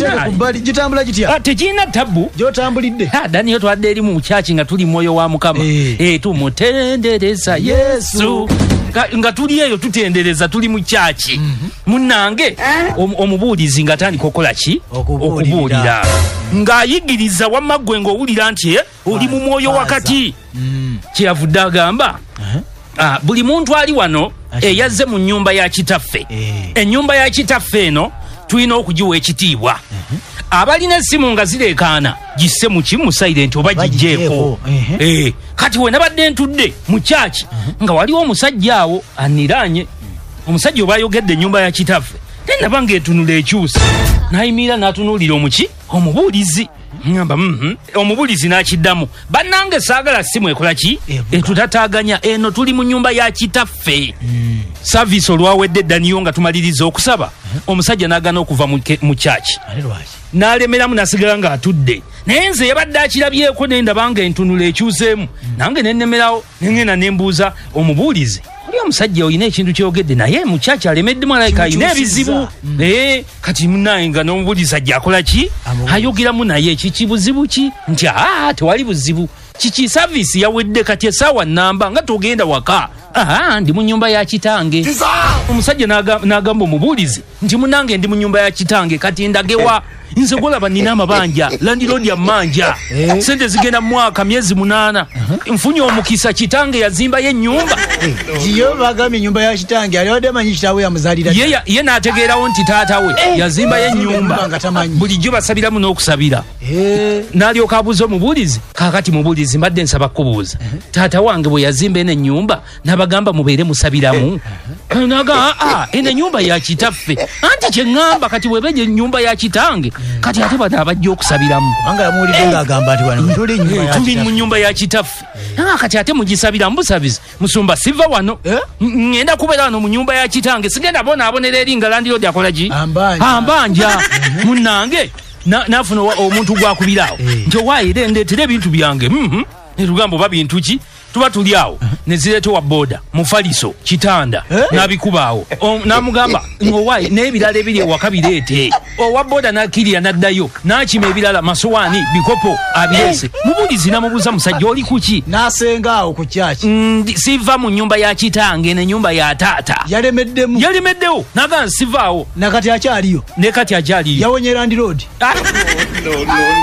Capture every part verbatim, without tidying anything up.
Machete kubali jitambula jitya. Ah tejina tabu. Jotambulidde. Ha dani yo twadde eri mu church nga tuli moyo wa Mukama. Eh hey, tumutendereza Yesu. Nga tuli eyo tutendereza tuli mu church. Mm-hmm. Munange om, omubuulizi nga tani kokola ki? Okubuulira. Nga yigiriza wamagwe ngo ulira nti oli mu mwoyo wakati. Mm. Kyavudde agamba. Uh-huh. Ah buli muntu ali wano e yazze mu nyumba ya kitaffe. E. Ennyumba ya kitaffe eno tulina okugiwa ekitiibwa. Uh-huh. Abalina essimu nga zireekaana gisse mu kimu silent oba gijjeeko. Uh-huh. Eh kati we nabadde ntudde mu church uh-huh. nga waliwo omusajja awo aniranye. Uh-huh. Omusajja oba ayogedde ennyumba ya kitaffe tena bange etunula ekyusa nayimira n'atunuulira omuki omubuulizi. Ngamba mhm omubulizi nakiddamu bannange saagala simu ekola ki etutataganya eno tuli mu nyumba ya kitaffe. Mm. Service olwawedde Daniyo nga tumaliriza okusaba. Uh-huh. Omusajja nagana okuva mu, mu church nalemeramu nasigala nga atudde naye nze yabadde akirabyeko nenda bange entunula ekyuseemu. Mm. Nange nennemerawo nengena nembuuza omubuulizi oli omusajja olina ekintu kyogedde naye mu church alemedde malayika alina ebizibu. Mm. Eh kati munaye nga n'omubuulizi ajja akola ki ayogeramu naye ekikibuzibu ki nti aa tewali buzibu kiki service yawedde kati esaawa namba nga togenda waka. Aha ndi mu nyumba ya kitange. Omusajja n'agamba omubuulizi nti munange ndi mu nyumba ya kitange kati ndagewa nze golaba nina amabanja landlord ya manja eh. Sente zigenda mwaka myezi munana. Uh-huh. Nfunye omukisa kitange yazimba ye nyumba. Jiyo bagami nyumba ya kitange aliode manyi kitawe ya muzalira. Ye ye nategeerawo nti taatawe eh. yazimba ye nyumba. Bulijjo basabiramu n'okusabira. Eh. Nalyoka abuuza omubuulizi kakati mubuulizi mbadde nsaba kubuuza. Uh-huh. Taata wange bwe yazimba ene nyumba nabagamba mubeere musabiramu. Uh-huh. Naga a ene nyumba ya kitaffe anti kye ngamba kati webeje nyumba ya kitange. Mm. Kati ate bada abajja okusabiramu anga yamulidde hey. Ngagamba ati wano tuli nyumba ya tuli mu nyumba ya kitaffe. Hey. Ah kati ate mugisabiramu busabizi musumba siva wano. Eh? Ngenda kubeera wano mu nyumba ya kitange sigenda bona abonera eringa landlord akola ki ambanja ambanja munange na nafuna omuntu gwakubirawo. Hey. Njo waire ndetere ebintu byange mhm erugambo babintu ki tuba tuli awo uh-huh. nezireto wa boda mufaliso kitanda eh? Nabikubaawo namugamba ngowayi n'ebirala ebiri wakabireete owa boda nakiriya naddayo nakima ebirala masowaani bikopo abirese. Mubuulizi namubuuza musajja oli kuki nasenga awo ku kyaki. Mm, siva mu nyumba ya kitange ne nyumba ya taata yalemeddemu yalemeddewo naga sivaawo nakati akyaliyo ne kati akyaliyo yawonye landlord. Ah. no, no.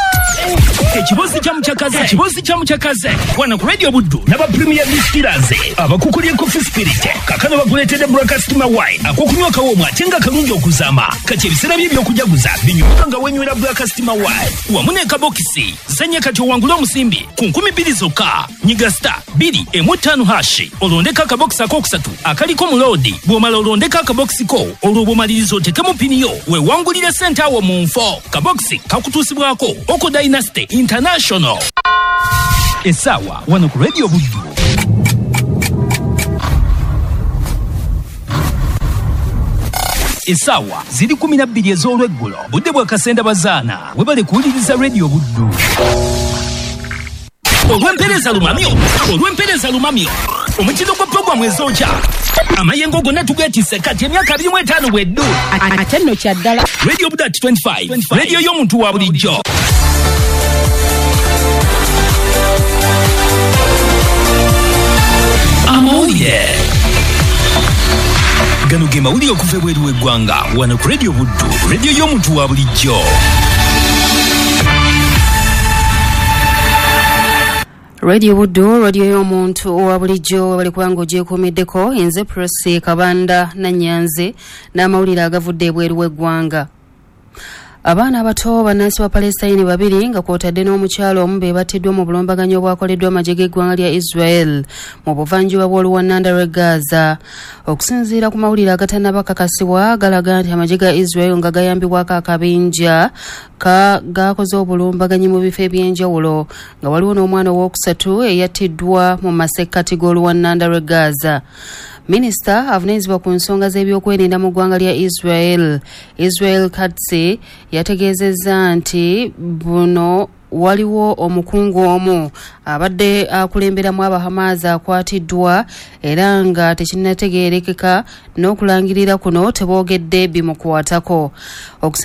Ekibozi kya mukyakaze ekibozi kya mukyakaze wana ku Radio Buddu naba Premier Distillers abakukulye Coffee Spirit kakano bakuletedde Broadcastima wine akokunywa kawo mwatenga kalungi okuzama kati ebisera bye byokujaguza binyuka nga wenywera Broadcastima wine wamune kabokisi zenye kati owangula omusimbi ku nkumi bbiri zokka nyiga star bbiri emu ttaano hashi olondeka akabokisi akokusatu akaliko mulodi bw'omala olondeka akabokisi ko olw'obumalirizo otekemu piniyo wewangulire sente awo mu nfo kabokisi kakutuusibwako Oko Dynasty International. Esawa wano ku Radio Buddu. Esawa ziri kumi na bbiri ez'olweggulo budde bwa kasenda bazaana webale kuwuliriza Radio Buddu. Olw'empereza lumamyo olw'empereza lumamyo omukino gwa programu ezokya amayengo gonna tugeetisse kati emyaka abiri mu etaano bweddu ate nno kyaddala Radio Buddu twenty-five radio y'omuntu wa bulijjo. Amawulire gano ge mawulire okuva ebweru w'eggwanga wano ku Radio Buddu radio y'omuntu wa bulijjo. Radio Buddu radio y'omuntu wa bulijjo bali kubanga ogyekuumiddeko nze Presi Kabanda Nanyanze n'amawulire agavudde ebweru w'eggwanga. Abaana abato bannansi ba Palestine babiri nga kwotadde n'omukyalo omu be battiddwa mu bulombaganyo obwakoleddwa amagye g'eggwanga lya Israel mu buvanjuba bw'oluwannanda lw'e Gaza. Okusinziira ku mawulire agatannabakakasibwa galaga nti amagye ga Israel nga gayambibwako akabinja ka gakoze obulombaganyi mu bifo eby'enjawulo nga waliwo n'omwana owookusatu eyattiddwa mu masekkati g'oluwannanda lw'e Gaza. Minister avunaanyizibwa ku nsonga z'ebyokwerinda mu ggwanga lya Israel Israel Katz yategeezezza nti buno waliwo omukungu omu abadde akulemberamu abahamazi akwatiddwa era nga tekinnategeerekeka n'okulangirira kuno teboogedde bimukwatako.